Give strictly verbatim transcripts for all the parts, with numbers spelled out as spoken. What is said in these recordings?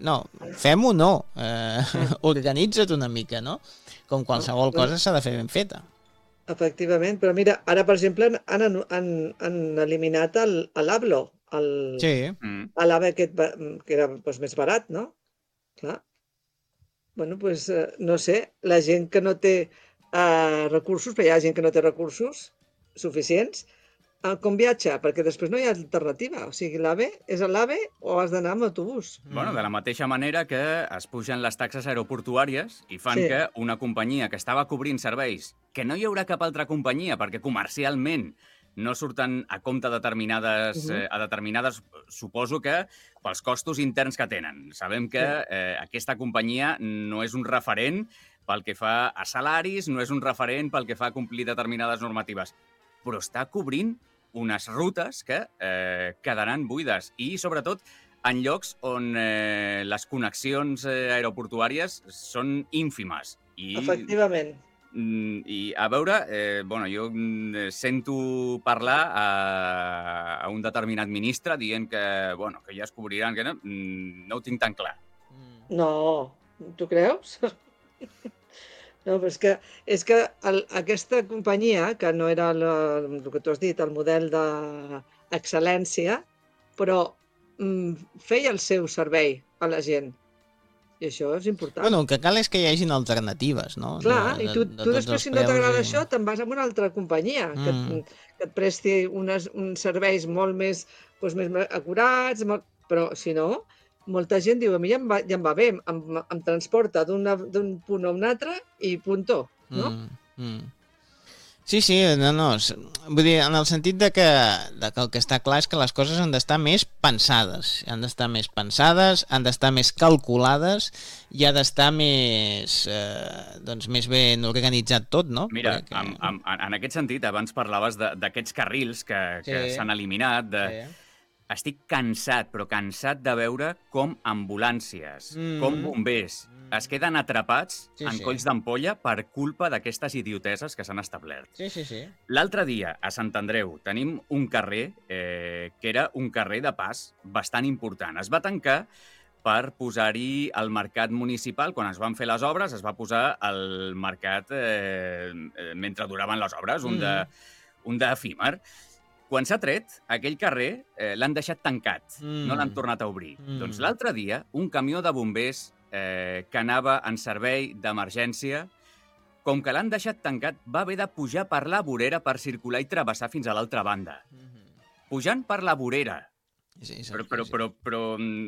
no, fem-ho no, eh, organitza't una mica, no? Com qualsevol cosa s'ha de fer ben feta. Efectivament, però mira, ara, per exemple, han, han, han eliminat l'Hablo, Sí. l'Ave aquest que era doncs, més barat, no? Clar. Bueno, doncs, no sé, la gent que no té uh, recursos, però hi ha gent que no té recursos suficients, uh, com viatja? Perquè després no hi ha alternativa. O sigui, l'AVE és l'AVE o has d'anar amb autobús. Bueno, de la mateixa manera que es pugen les taxes aeroportuàries i fan sí. que una companyia que estava cobrint serveis, que no hi haurà cap altra companyia perquè comercialment no surten a compte determinades, uh -huh. eh, a determinades, suposo que pels costos interns que tenen. Sabem que eh, aquesta companyia no és un referent pel que fa a salaris, no és un referent pel que fa a complir determinades normatives, però està cobrint unes rutes que eh, quedaran buides i, sobretot, en llocs on eh, les connexions eh, aeroportuàries són ínfimes. I... Efectivament. I a veure, eh, bueno, jo sento parlar a, a un determinat ministre dient que, bueno, que ja es cobriran, que no, no ho tinc tan clar. No, tu creus? No, però és que, és que el, aquesta companyia, que no era la, el que tu has dit, el model d'excel·lència, però mm, feia el seu servei a la gent. I això és important. Bueno, el que cal és que hi hagin alternatives, no? Clar, de, de, i tu, de tu després, si no t'agrada i... això, te'n vas a una altra companyia mm. que, et, que et presti unes, uns serveis molt més, doncs, més acurats, molt... però si no, molta gent diu, a mi ja em va, ja em va bé, em, em transporta d'un punt a un altre i punto, no? Mm. Mm. Sí, sí, no, no, vull dir, en el sentit de que, de que el que està clar és que les coses han d'estar més pensades, han d'estar més pensades, han d'estar més calculades i ha d'estar més, eh, doncs, més ben organitzat tot, no? Mira, Perquè... en, en, en aquest sentit, abans parlaves d'aquests carrils que, sí. que s'han eliminat, de... Sí. Estic cansat, però cansat de veure com ambulàncies, mm. com bombers, mm. es queden atrapats sí, en sí. colls d'ampolla per culpa d'aquestes idioteses que s'han establert. Sí, sí, sí. L'altre dia, a Sant Andreu, tenim un carrer eh, que era un carrer de pas bastant important. Es va tancar per posar-hi el mercat municipal. Quan es van fer les obres, es va posar el mercat eh, mentre duraven les obres, un de, un d'efímer. Quan s'ha tret, aquell carrer eh, l'han deixat tancat, mm. no l'han tornat a obrir. Mm. Doncs l'altre dia, un camió de bombers eh, que anava en servei d'emergència, com que l'han deixat tancat, va haver de pujar per la vorera per circular i travessar fins a l'altra banda. Mm-hmm. Pujant per la vorera. Sí, sí, però, però, però, però,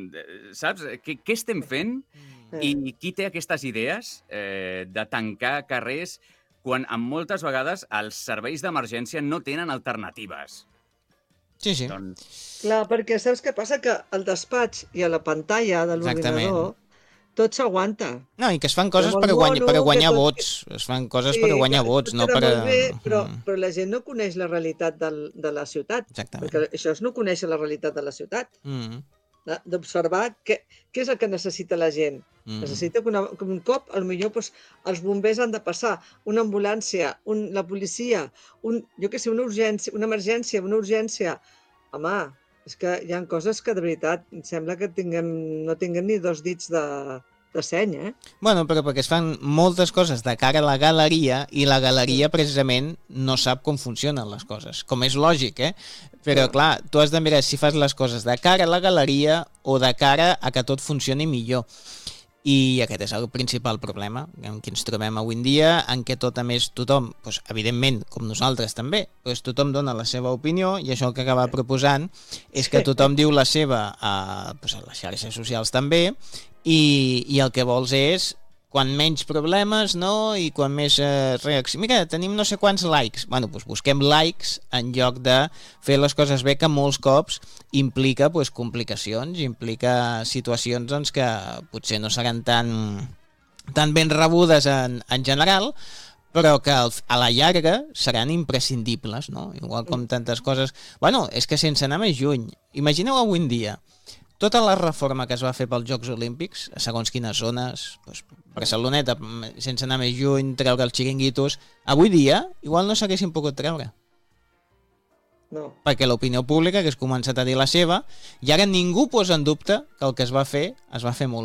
saps? Què, què estem fent? Mm. I qui té aquestes idees eh, de tancar carrers quan en moltes vegades els serveis d'emergència no tenen alternatives. Sí, sí. Doncs... Clar, perquè saps què passa? Que al despatx i a la pantalla de l'ordinador tot s'aguanta. No, i que es fan coses per, guany... per guanyar tot... vots. Es fan coses sí, per guanyar que, vots, no per... Bé, però, però la gent no coneix la realitat del, de la ciutat. Exactament. Perquè això és no conèixer la realitat de la ciutat. Mm. D'observar què, què és el que necessita la gent. Mm. Necessita que, una, que un cop, potser doncs, els bombers han de passar, una ambulància, un, la policia, un, jo què sé, una urgència, una emergència, una urgència. Home, és que hi ha coses que de veritat em sembla que tinguem, no tinguem ni dos dits de, de seny, eh? Bueno, però perquè es fan moltes coses de cara a la galeria i la galeria precisament no sap com funcionen les coses, com és lògic, eh? Però clar, tu has de mirar si fas les coses de cara a la galeria o de cara a que tot funcioni millor. I aquest és el principal problema en què ens trobem avui en dia, en què tot, a més, tothom, doncs, evidentment, com nosaltres també, doncs tothom dona la seva opinió i això el que acaba proposant és que tothom diu la seva a, doncs, a les xarxes socials també i, i el que vols és quan menys problemes, no? I quan més eh, reacció. Mira, tenim no sé quants likes. Bueno, doncs busquem likes en lloc de fer les coses bé, que molts cops implica doncs, complicacions, implica situacions doncs, que potser no seran tan, tan ben rebudes en, en general, però que a la llarga seran imprescindibles, no? Igual com tantes coses... Bueno, és que sense anar més lluny, imagineu avui en dia tota la reforma que es va fer pels Jocs Olímpics, a segons quines zones, doncs Barceloneta, sense anar més lluny, treure els xiringuitos, avui dia igual no s'haguessin pogut treure. No. Perquè l'opinió pública hagués començat a dir la seva i ara ningú posa en dubte que el que es va fer es va fer molt